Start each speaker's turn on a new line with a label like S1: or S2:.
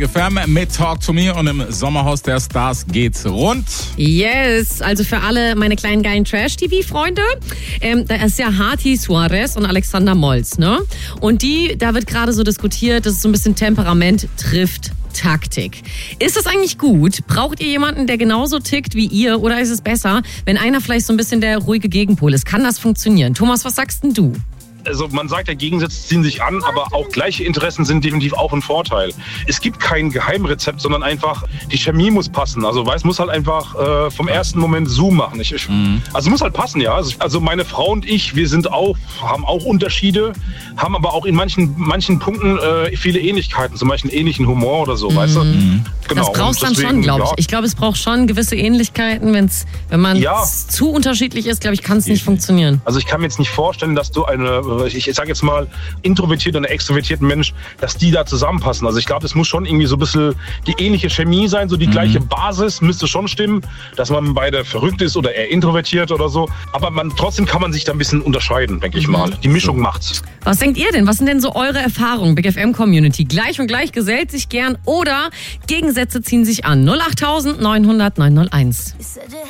S1: FM mit Talk to Me und im Sommerhaus der Stars geht's rund.
S2: Yes, also für alle meine kleinen geilen Trash-TV-Freunde, da ist ja Hati Suarez und Alexander Molz, ne? Und da wird gerade so diskutiert, dass es so ein bisschen Temperament trifft Taktik. Ist das eigentlich gut? Braucht ihr jemanden, der genauso tickt wie ihr? Oder ist es besser, wenn einer vielleicht so ein bisschen der ruhige Gegenpol ist? Kann das funktionieren? Thomas, was sagst denn du?
S3: Also man sagt ja, Gegensätze ziehen sich an, aber auch gleiche Interessen sind definitiv auch ein Vorteil. Es gibt kein Geheimrezept, sondern einfach, die Chemie muss passen. Also es muss halt einfach vom ersten Moment Zoom machen. Also muss halt passen, ja. Also meine Frau und ich, haben auch Unterschiede, haben aber auch in manchen Punkten viele Ähnlichkeiten, zum Beispiel einen ähnlichen Humor oder so, weißt du?
S2: Genau. Das brauchst dann schon, glaube ich. Ja. Ich glaube, es braucht schon gewisse Ähnlichkeiten. Wenn man zu unterschiedlich ist, glaube ich, kann es nicht funktionieren.
S3: Also ich kann mir jetzt nicht vorstellen, dass du ich sage jetzt mal, introvertiert und extrovertierten Mensch, dass die da zusammenpassen. Also ich glaube, es muss schon irgendwie so ein bisschen die ähnliche Chemie sein, so die gleiche Basis müsste schon stimmen, dass man beide verrückt ist oder eher introvertiert oder so. Aber trotzdem kann man sich da ein bisschen unterscheiden, denke ich mal. Die Mischung macht's.
S2: Was denkt ihr denn? Was sind denn so eure Erfahrungen, Big FM Community? Gleich und gleich gesellt sich gern oder Gegensätze ziehen sich an? 08000 900 901.